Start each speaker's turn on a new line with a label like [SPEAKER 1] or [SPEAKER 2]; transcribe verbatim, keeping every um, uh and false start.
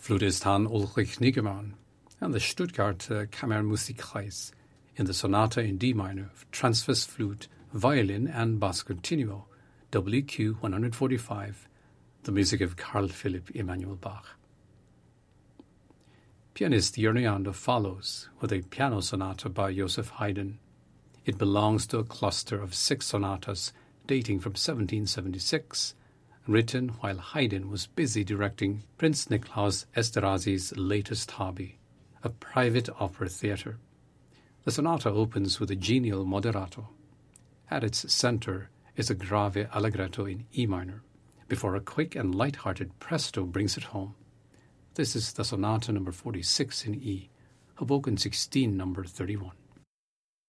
[SPEAKER 1] Flutist Han Ulrich Niggemann and the Stuttgart Kammermusikkreis in the Sonata in D minor for transverse flute, violin and bass continuo, W Q one forty-five, the music of Carl Philipp Emanuel Bach. Pianist Jörn Anda follows with a piano sonata by Joseph Haydn. It belongs to a cluster of six sonatas dating from seventeen seventy-six, written while Haydn was busy directing Prince Niklaus Esterhazy's latest hobby, a private opera theatre. The sonata opens with a genial moderato. At its center is a grave allegretto in E minor, before a quick and light-hearted presto brings it home. This is the sonata number forty-six in E, Hoboken sixteen, number thirty-one.